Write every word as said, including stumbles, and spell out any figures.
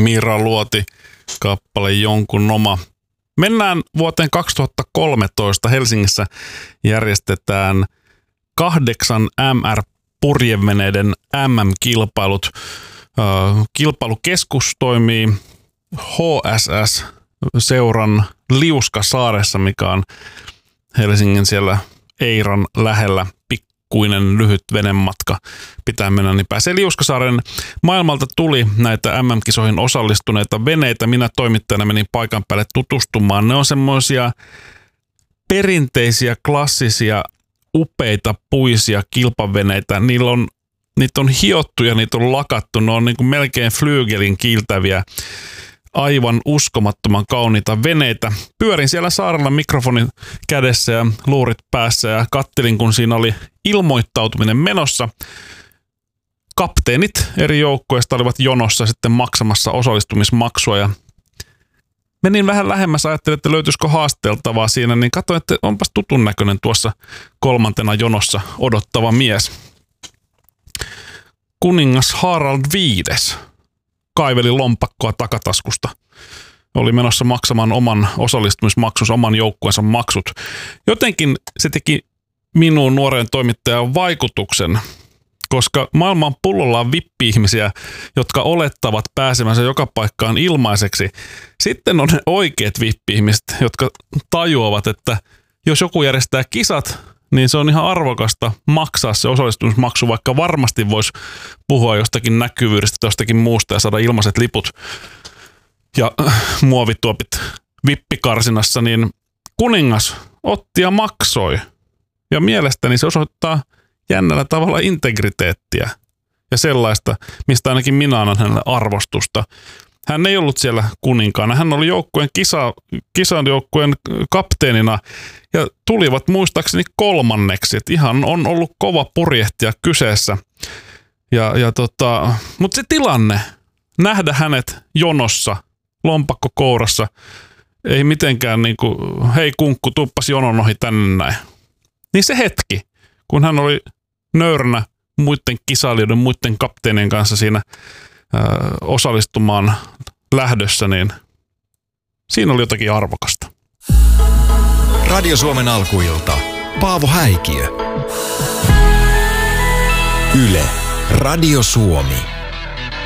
Mira Luoti, kappale Jonkun oma. Mennään vuoteen kaksituhattakolmetoista. Helsingissä järjestetään kahdeksan M R-purjeveneiden M M-kilpailut. Kilpailukeskus toimii H S S-seuran Liuskasaaressa, mikä on Helsingin siellä Eiran lähellä. Pikkuinen lyhyt venematka pitää mennä, niin pääsee Liuskasaaren. Maailmalta tuli näitä M M-kisoihin osallistuneita veneitä. Minä toimittajana menin paikan päälle tutustumaan. Ne on semmoisia perinteisiä, klassisia, upeita, puisia kilpaveneitä. Niillä on, niitä on hiottu ja niitä on lakattu. Ne on niin kuin melkein flyygelin kiiltäviä, aivan uskomattoman kauniita veneitä. Pyörin siellä saarella mikrofonin kädessä ja luurit päässä ja kattelin, kun siinä oli ilmoittautuminen menossa. Kapteenit eri joukkueista olivat jonossa sitten maksamassa osallistumismaksua ja menin vähän lähemmäs, ajattelin, että löytyisikö haasteltavaa siinä, niin katsoin, että onpas tutun näköinen tuossa kolmantena jonossa odottava mies. Kuningas Harald viides kaiveli lompakkoa takataskusta. Oli menossa maksamaan oman osallistumismaksunsa, oman joukkueensa maksut. Jotenkin se teki minuun nuoren toimittajan vaikutuksen, koska maailman pullolla on vippi-ihmisiä, jotka olettavat pääsemänsä joka paikkaan ilmaiseksi. Sitten on ne oikeat vippi-ihmiset, jotka tajuavat, että jos joku järjestää kisat, niin se on ihan arvokasta maksaa se osallistumismaksu, vaikka varmasti voisi puhua jostakin näkyvyydestä, jostakin muusta ja saada ilmaiset liput ja muovituopit vippikarsinassa, niin kuningas otti ja maksoi. Ja mielestäni se osoittaa jännällä tavalla integriteettiä ja sellaista, mistä ainakin minä annan hänelle arvostusta. Hän ei ollut siellä kuninkaana. Hän oli joukkueen kisa, kisan joukkueen kapteenina ja tulivat muistaakseni kolmanneksi. Et ihan on ollut kova purjehtija kyseessä. Ja, ja tota, mutta se tilanne, nähdä hänet jonossa, lompakko kourassa, ei mitenkään niin kuin, hei kunkku, tuppas jonon ohi tänne näin. Niin se hetki, kun hän oli nöyränä muiden kisailijoiden, muiden kapteenien kanssa siinä ö, osallistumaan lähdössä, niin siinä oli jotakin arvokasta. Radio Suomen alkuilta. Paavo Häikiö. Yle. Radio Suomi.